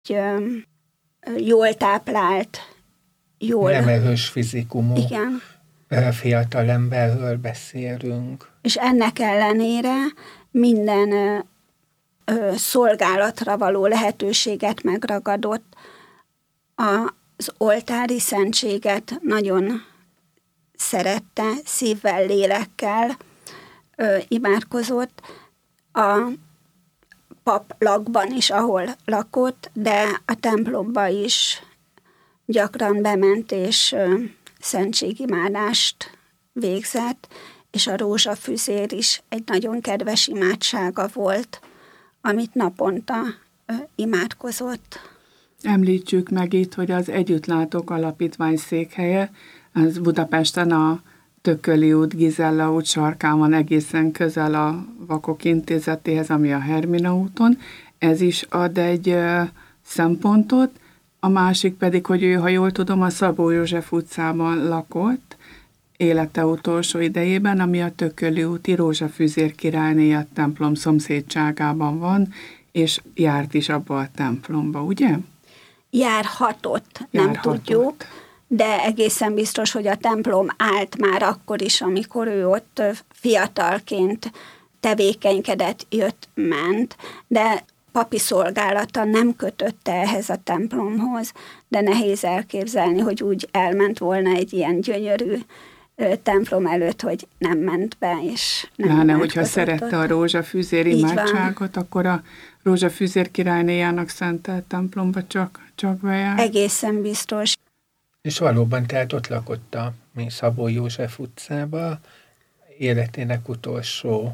jól táplált, nem erős fizikumú igen. Fiatal emberről beszélünk. És ennek ellenére minden szolgálatra való lehetőséget megragadott. Az oltári szentséget nagyon szerette, szívvel, lélekkel imádkozott. A paplakban is, ahol lakott, de a templomba is gyakran bement, és szentségimádást végzett, és a rózsafüzér is egy nagyon kedves imádsága volt, amit naponta imádkozott. Említsük meg itt, hogy az Együttlátók Alapítvány székhelye, az Budapesten a Tököli út, Gizella út sarkán van, egészen közel a Vakok Intézetéhez, ami a Hermina úton. Ez is ad egy szempontot, a másik pedig, hogy ő, ha jól tudom, a Szabó József utcában lakott élete utolsó idejében, ami a Tököli úti Rózsafüzér királyné a templom szomszédságában van, és járt is abba a templomba, ugye? Járhatott, nem tudjuk, de egészen biztos, hogy a templom állt már akkor is, amikor ő ott fiatalként tevékenykedett, ment, de papi szolgálata nem kötötte ehhez a templomhoz, de nehéz elképzelni, hogy úgy elment volna egy ilyen gyönyörű templom előtt, hogy nem ment be, és nem Pláne, hogyha szerette a rózsafüzér imádságot, akkor a Rózsafüzér királynéjának szentelt templomba csak bejár. Egészen biztos. És valóban, tehát ott lakott a Szabó József utcába, életének utolsó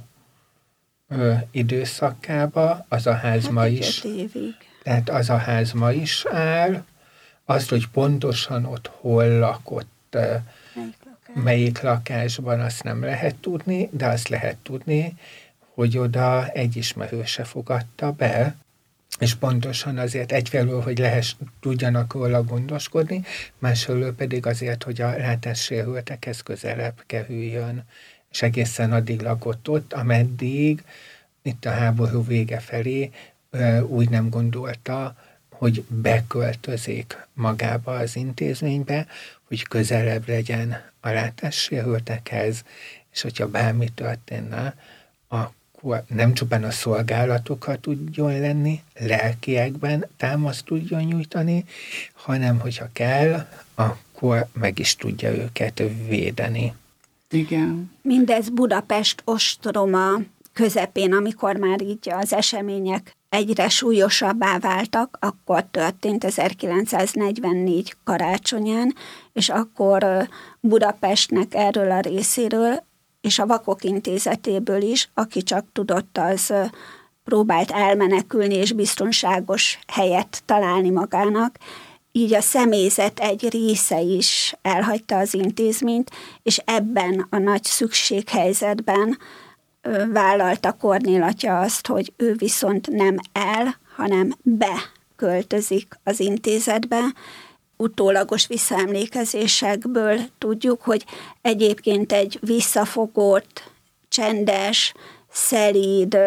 időszakába, az a ház ma is. Évig. Tehát az a ház ma is áll. Azt, hogy pontosan ott hol lakott, melyik lakásban, azt nem lehet tudni, de azt lehet tudni, hogy oda egy ismerőse fogadta be, és pontosan azért egyfelől, hogy tudjanak róla gondoskodni, másfelől pedig azért, hogy a látássérültekhez közelebb kerüljön, és egészen addig lakott ott, ameddig itt a háború vége felé úgy nem gondolta, hogy beköltözik magába az intézménybe, hogy közelebb legyen a látássérültekhez, és hogyha bármi történne, akkor nem csupán a szolgálatokat tudjon lenni, lelkiekben támaszt tudjon nyújtani, hanem hogyha kell, akkor meg is tudja őket védeni. Igen. Mindez Budapest ostroma közepén, amikor már így az események egyre súlyosabbá váltak, akkor történt 1944 karácsonyán, és akkor Budapestnek erről a részéről, és a Vakok Intézetéből is, aki csak tudott, az próbált elmenekülni és biztonságos helyet találni magának. Így a személyzet egy része is elhagyta az intézményt, és ebben a nagy szükséghelyzetben vállalta Kornél atya azt, hogy ő viszont nem hanem beköltözik az intézetbe. Utólagos visszaemlékezésekből tudjuk, hogy egyébként egy visszafogott, csendes, szelíd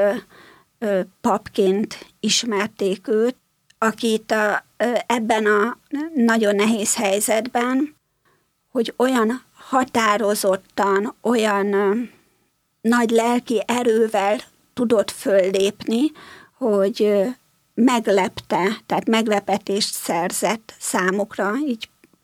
papként ismerték őt, akit ebben a nagyon nehéz helyzetben, hogy olyan határozottan, olyan nagy lelki erővel tudott föllépni, hogy meglepte, tehát meglepetést szerzett számukra, így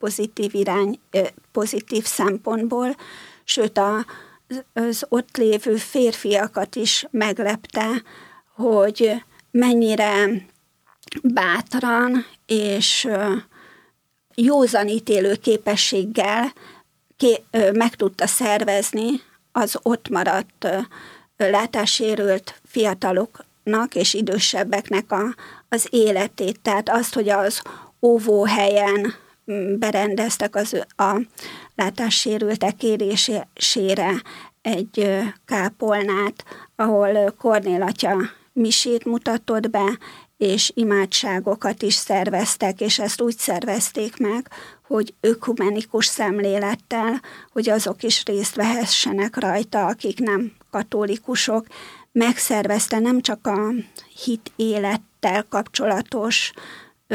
pozitív szempontból, sőt az ott lévő férfiakat is meglepte, hogy mennyire bátran és józanítélő képességgel meg tudta szervezni az ott maradt látássérült fiataloknak és idősebbeknek az életét. Tehát azt, hogy az óvóhelyen berendeztek a látássérültek kérésére egy kápolnát, ahol Kornél atya misét mutatott be, és imádságokat is szerveztek, és ezt úgy szervezték meg, hogy ökumenikus szemlélettel, hogy azok is részt vehessenek rajta, akik nem katolikusok. Megszervezte nem csak a hit élettel kapcsolatos